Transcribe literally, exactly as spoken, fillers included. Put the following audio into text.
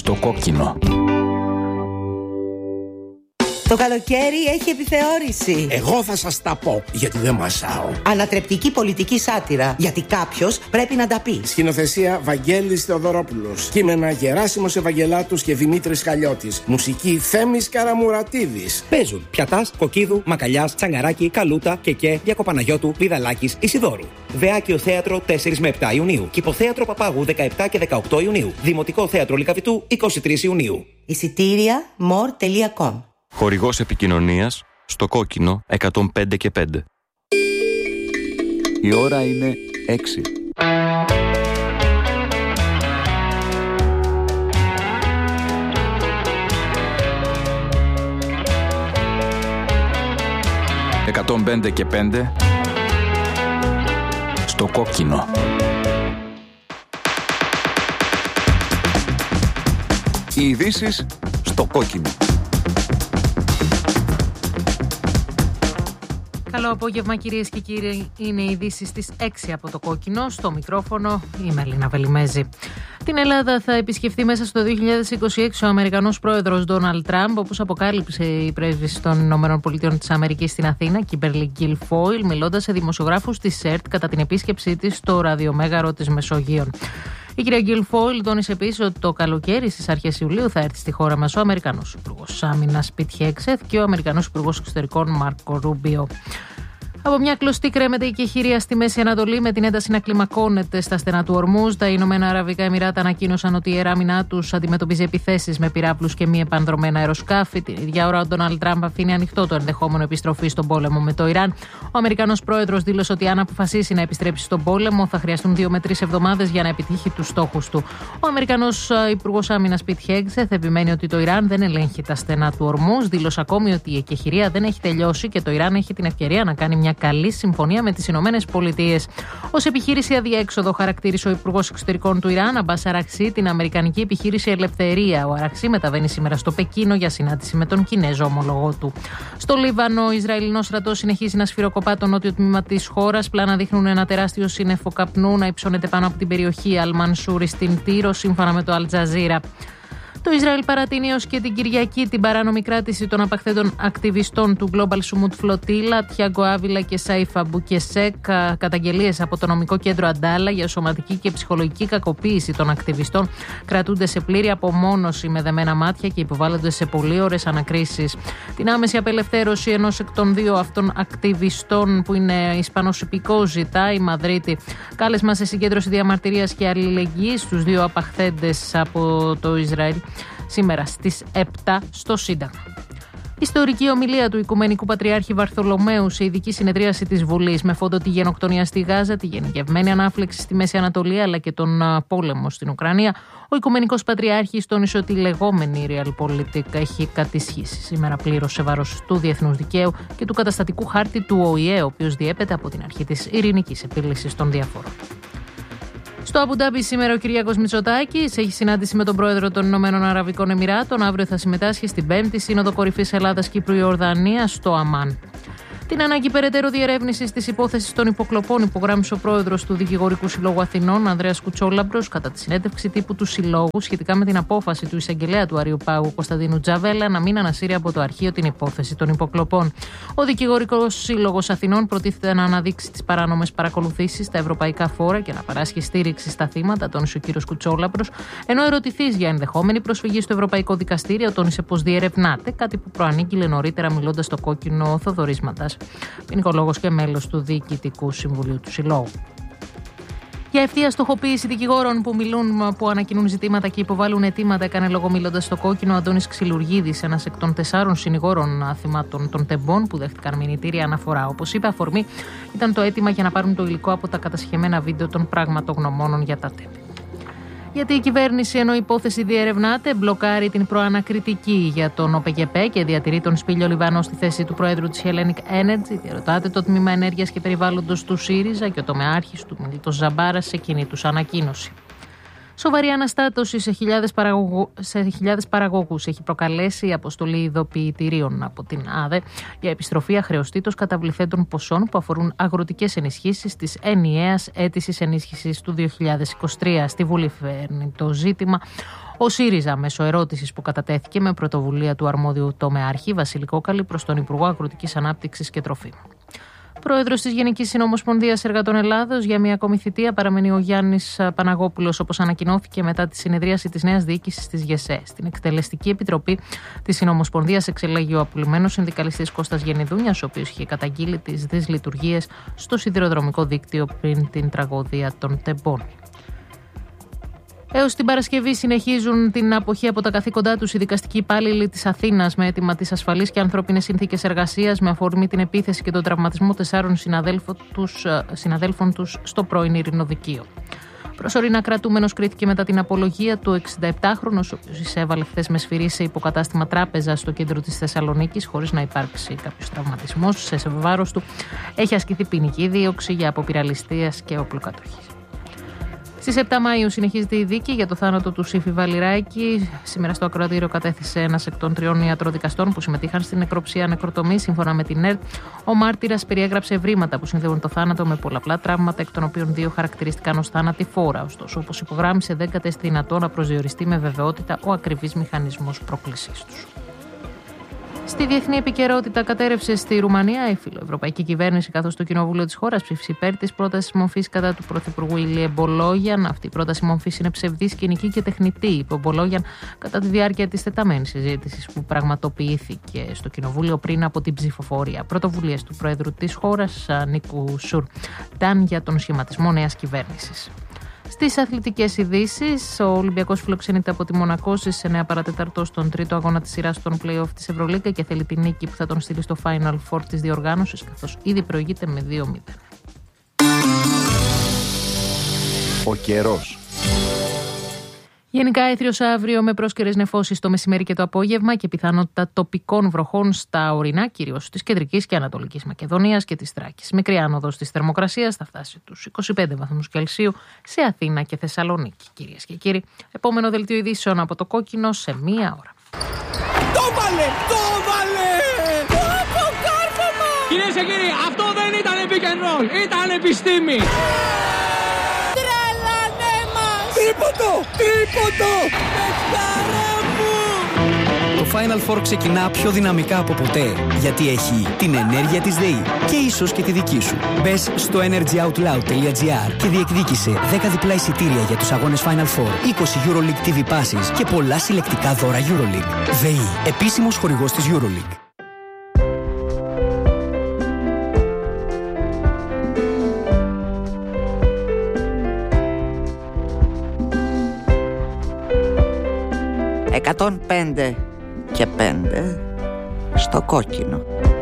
στο κόκκινο. Το καλοκαίρι έχει επιθεώρηση. Εγώ θα σας τα πω, γιατί δεν μασάω. Ανατρεπτική πολιτική σάτυρα, γιατί κάποιος πρέπει να τα πει. Σκηνοθεσία Βαγγέλης Θεοδωρόπουλος. Κείμενα Γεράσιμος Ευαγγελάτους και Δημήτρης Χαλιώτης. Μουσική Θέμης Καραμουρατίδης. Παίζουν Πιατάς, Κοκκίδου, Μακαλιάς, Τσαγκαράκη, Καλούτα, Κεκέ, Διακοπαναγιώτου, Πηδαλάκης, Ισιδώρου. Δεάκιο Θέατρο τέσσερις με επτά Ιουνίου. Κηποθέατρο Παπάγου δεκαεπτά και δεκαοκτώ Ιουνίου. Δημοτικό Θέατρο Λυκαβητού είκοσι τρεις Ιουνίου. Εισιτήρια more τελεία com. Χορηγός επικοινωνίας στο κόκκινο εκατόν πέντε και πέντε. Η ώρα είναι έξι. εκατόν πέντε και πέντε στο κόκκινο. Οι ειδήσεις στο κόκκινο. Καλό απόγευμα, κυρίες και κύριοι. Είναι οι ειδήσεις στις έξι από το κόκκινο. Στο μικρόφωνο η Μελίνα Βελιμέζη. Την Ελλάδα θα επισκεφθεί μέσα στο δύο χιλιάδες είκοσι έξι ο Αμερικανός πρόεδρος Ντόναλντ Τραμπ, όπως αποκάλυψε η πρέσβης των Ηνωμένων Πολιτειών της Αμερικής στην Αθήνα, Κίμπερλι Γκιλφόιλ, μιλώντας σε δημοσιογράφους της ΣΕΡΤ κατά την επίσκεψή της στο ραδιομέγαρο της Μεσογείων. Η κυρία Γκιλφόιλ τόνισε επίσης ότι το καλοκαίρι στις αρχές Ιουλίου θα έρθει στη χώρα μας ο Αμερικανός Υπουργός Άμυνας Πιτ Χέγκσεθ και ο Αμερικανός Υπουργός Εξωτερικών Μάρκο Ρούμπιο. Από μια κλωστή κρέμεται η κεχηρία στη Μέση Ανατολή, με την ένταση να κλιμακώνεται στα στενά του Ορμούζ. Τα Ηνωμένα Αραβικά Εμιράτα ανακοίνωσαν ότι η ιερά άμυνά τους αντιμετωπίζει επιθέσεις με πυράβλους και μη επανδρωμένα αεροσκάφη. Την ίδια ώρα, ο Ντόναλντ Τραμπ αφήνει ανοιχτό το ενδεχόμενο επιστροφή στον πόλεμο με το Ιράν. Ο Αμερικανός πρόεδρος δήλωσε ότι αν αποφασίσει να επιστρέψει στον πόλεμο, θα χρειαστούν δύο με τρεις εβδομάδες για να επιτύχει τους στόχους του. Ο Αμερικανός Υπουργός Άμυνας Πιτ Χέγκσεθ επιμένει ότι το Ιράν δεν ελέγχει τα στενά του Ορμούζ. Δήλωσε ακόμη ότι η εκεχηρία δεν έχει τελειώσει και το Ιράν έχει την ευκαιρία να κάνει μια καλή συμφωνία με τις Ηνωμένες Πολιτείες. Ως επιχείρηση αδιέξοδο χαρακτήρισε ο Υπουργός Εξωτερικών του Ιράν, Αμπάς Αραξί, την αμερικανική επιχείρηση Ελευθερία. Ο Αραξί μεταβαίνει σήμερα στο Πεκίνο για συνάντηση με τον Κινέζο ομολογό του. Στο Λίβανο, ο Ισραηλινός στρατός συνεχίζει να σφυροκοπά το νότιο τμήμα της χώρας. Πλάνα δείχνουν ένα τεράστιο σύννεφο καπνού να υψώνεται πάνω από την περιοχή Αλμανσούρη στην Τύρο, σύμφωνα με το Αλτζαζίρα. Το Ισραήλ παρατείνει ως και την Κυριακή την παράνομη κράτηση των απαχθέντων ακτιβιστών του Global Sumut Flotilla, Τιάγκο Άβιλα και Σάιφα Μπουκεσέκ. Καταγγελίες από το νομικό κέντρο Αντάλα για σωματική και ψυχολογική κακοποίηση των ακτιβιστών κρατούνται σε πλήρη απομόνωση με δεμένα μάτια και υποβάλλονται σε πολύ ώρες ανακρίσεις. Την άμεση απελευθέρωση ενός εκ των δύο αυτών ακτιβιστών, που είναι Ισπανός υπηκόος, ζητά η Μαδρίτη. Κάλεσμα σε συγκέντρωση διαμαρτυρίας και αλληλεγγύης στους δύο απαχθέντες από το Ισραήλ σήμερα στις επτά στο Σύνταγμα. Ιστορική ομιλία του Οικουμενικού Πατριάρχη Βαρθολομαίου σε ειδική συνεδρίαση της Βουλής, με φόντο τη γενοκτονία στη Γάζα, τη γενικευμένη ανάφλεξη στη Μέση Ανατολή αλλά και τον πόλεμο στην Ουκρανία. Ο Οικουμενικός Πατριάρχης τόνισε ότι η λεγόμενη Realpolitik έχει κατησχίσει σήμερα πλήρως σε βάρος του διεθνούς δικαίου και του καταστατικού χάρτη του Ο Η Ε, ο οποίος διέπεται από την αρχή της ειρηνικής επίλυσης των διαφορών. Στο Αμπουντάμπι σήμερα ο Κυριάκος Μητσοτάκης έχει συνάντηση με τον πρόεδρο των Ηνωμένων Αραβικών Εμιράτων. Αύριο θα συμμετάσχει στην πέμπτη Σύνοδο Κορυφής Ελλάδας Κύπρου Ιορδανίας στο Αμάν. Την ανάγκη περαιτέρω διερεύνησης της υπόθεσης των υποκλοπών υπογράμμισε ο πρόεδρος του Δικηγορικού Συλλόγου Αθηνών, Ανδρέας Κουτσόλαμπρος, κατά τη συνέντευξη τύπου του Συλλόγου σχετικά με την απόφαση του εισαγγελέα του Αριοπάγου Κωνσταντίνου Τζαβέλα να μην ανασύρει από το αρχείο την υπόθεση των υποκλοπών. Ο Δικηγορικός Σύλλογος Αθηνών προτίθεται να αναδείξει τις παράνομες παρακολουθήσεις στα ευρωπαϊκά φόρα και να παράσχει στήριξη στα θύματα, τόνισε ο κ. Κουτσόλαμπρος, ενώ ερωτηθείς για ενδεχόμενη προσφυγή στο Ευρωπαϊκό Δικαστήριο, τόνισε πως διερευνάται, κάτι που προανήγγειλε νωρίτερα μιλώντας στο κόκκινο ο Θοδωρής Ματάς, ποινικολόγος και μέλος του Διοικητικού Συμβουλίου του Συλλόγου. Για ευθεία στοχοποίηση δικηγόρων που μιλούν, που ανακοινούν ζητήματα και υποβάλλουν αιτήματα, έκανε λόγο μιλώντας στο κόκκινο ο Αντώνης Ξυλουργίδης, ένας εκ των τεσσάρων συνηγόρων θυμάτων των τεμπών που δέχτηκαν μηνυτήρια αναφορά. Όπως είπε, αφορμή ήταν το αίτημα για να πάρουν το υλικό από τα κατασχεμένα βίντεο των πραγματογνωμόνων για τα τέμπη. Γιατί η κυβέρνηση, ενώ η υπόθεση διερευνάται, μπλοκάρει την προανακριτική για τον ΟΠΕΚΕΠΕ και διατηρεί τον Σπύλιο Λιβανό στη θέση του Προέδρου της Hellenic Energy. Διαρωτάται το Τμήμα Ενέργειας και Περιβάλλοντος του ΣΥΡΙΖΑ και ο τομεάρχης του Μίλτος Ζαμπάρας σε κοινή τους ανακοίνωση. Σοβαρή αναστάτωση σε χιλιάδες, παραγωγού, σε χιλιάδες παραγωγούς έχει προκαλέσει η αποστολή ειδοποιητηρίων από την ΑΔΕ για επιστροφή αχρεωστήτως καταβληθέντων ποσών που αφορούν αγροτικές ενισχύσεις της ενιαίας αίτησης ενίσχυσης του δύο χιλιάδες είκοσι τρία. Στη Βουλή φέρνει το ζήτημα ο ΣΥΡΙΖΑ μέσω ερώτησης που κατατέθηκε με πρωτοβουλία του αρμόδιου τομεάρχη Βασίλη Κόκαλη προς τον Υπουργό Αγροτικής Ανάπτυξης και Τροφίμων. Πρόεδρος της Γενικής Συνομοσπονδίας Εργατών Ελλάδος για μια ακόμη θητεία παραμένει ο Γιάννης Παναγόπουλος, όπως ανακοινώθηκε μετά τη συνεδρίαση της νέας διοίκησης της ΓΕΣΕ. Στην εκτελεστική επιτροπή της Συνομοσπονδίας εξελέγει ο απολυμμένος συνδικαλιστής Κώστας Γενιδούνιας, ο οποίος είχε καταγγείλει τις δυσλειτουργίες στο σιδηροδρομικό δίκτυο πριν την τραγωδία των Τεμπών. Έως την Παρασκευή συνεχίζουν την αποχή από τα καθήκοντά τους οι δικαστικοί υπάλληλοι της Αθήνας με αίτημα τις ασφαλείς και ανθρώπινες συνθήκες εργασίας με αφορμή την επίθεση και τον τραυματισμό τεσσάρων συναδέλφων τους, συναδέλφων τους στο πρώην Ειρηνοδικείο. Προσωρινά κρατούμενος κρίθηκε μετά την απολογία του εξηνταεπτάχρονος, ο οποίος εισέβαλε χθες με σφυρί σε υποκατάστημα τράπεζα στο κέντρο της Θεσσαλονίκης, χωρίς να υπάρξει κάποιος τραυματισμός. Σε βάρος του έχει ασκηθεί ποινική δίωξη για απόπειρα ληστείας και οπλοκατοχής. Στις επτά Μαΐου συνεχίζεται η δίκη για το θάνατο του Σύφη Βαλιράκη. Σήμερα στο ακροατήριο κατέθεσε ένας εκ των τριών ιατροδικαστών που συμμετείχαν στην νεκροψία νεκροτομή. Σύμφωνα με την ΕΡΤ, ο μάρτυρας περιέγραψε ευρήματα που συνδέουν το θάνατο με πολλαπλά τραύματα, εκ των οποίων δύο χαρακτηριστηκαν ως θανατηφόρα. Ωστόσο, όπως υπογράμμισε, δεν κατέστη δυνατό να προσδιοριστεί με βεβαιότητα ο ακριβής μηχανισμός πρόκλησής τους. Στη διεθνή επικαιρότητα, κατέρευσε στη Ρουμανία η φιλοευρωπαϊκή κυβέρνηση, καθώς το κοινοβούλιο της χώρας ψήφισε υπέρ της πρότασης μορφής κατά του πρωθυπουργού Ηλίε Μπολόγιαν. Αυτή η πρόταση μορφής είναι ψευδής, κοινική και τεχνητή, είπε ο Μπολόγιαν κατά τη διάρκεια της τεταμένης συζήτησης που πραγματοποιήθηκε στο κοινοβούλιο πριν από την ψηφοφορία. Πρωτοβουλίες του Προέδρου της χώρας, Νίκου Σουρντάν, για τον σχηματισμό νέας κυβέρνησης. Στις αθλητικές ειδήσεις, ο Ολυμπιακός φιλοξενείται από τη Μονακό στις εννέα παρατέταρτο στον τρίτο αγώνα της σειράς των play-off της Ευρωλίγκα και θέλει την νίκη που θα τον στείλει στο Final Four της διοργάνωσης, καθώς ήδη προηγείται με δύο μηδέν. Ο καιρός. Γενικά έθριος αύριο με πρόσκαιρες νεφώσεις το μεσημέρι και το απόγευμα και πιθανότητα τοπικών βροχών στα ορεινά, κυρίως της κεντρικής και ανατολικής Μακεδονίας και της Θράκης. Μικρή άνοδος της θερμοκρασίας θα φτάσει τους είκοσι πέντε βαθμούς Κελσίου σε Αθήνα και Θεσσαλονίκη. Κυρίες και κύριοι, επόμενο δελτίο ειδήσεων από το Κόκκινο σε μία ώρα. Το βάλε! Το βάλε! Το κάρφωμα! Κυρίες και κύριοι, αυτό δεν ήταν pick and roll, ήταν επιστήμη! Τίποτο! Τίποτο! Πεθιάρα μου! Το Final Four ξεκινά πιο δυναμικά από ποτέ, γιατί έχει την ενέργεια της ΔΕΗ και ίσως και τη δική σου. Μπες στο energyoutloud τελεία gr και διεκδίκησε δέκα διπλά εισιτήρια για τους αγώνες Final Four, είκοσι EuroLeague τι βι Passes και πολλά συλλεκτικά δώρα EuroLeague. ΔΕΗ, επίσημος χορηγός της EuroLeague. εκατόν πέντε και πέντε στο Κόκκινο.